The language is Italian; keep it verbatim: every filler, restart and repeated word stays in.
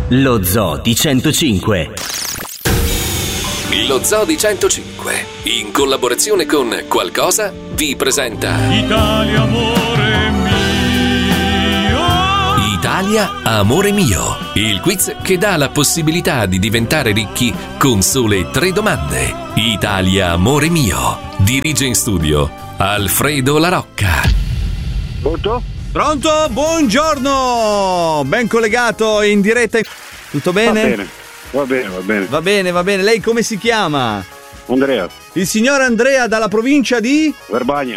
Lo Zoo di centocinque. Lo Zoo di centocinque, in collaborazione con Qualcosa, vi presenta Italia amore mio. Italia amore mio, il quiz che dà la possibilità di diventare ricchi con sole tre domande. Italia amore mio. Dirige in studio Alfredo La Rocca. Pronto? Pronto? Buongiorno! Ben collegato in diretta. Tutto bene? Va bene, va bene, va bene. Va bene, va bene. Lei come si chiama? Andrea. Il signor Andrea dalla provincia di? Verbania.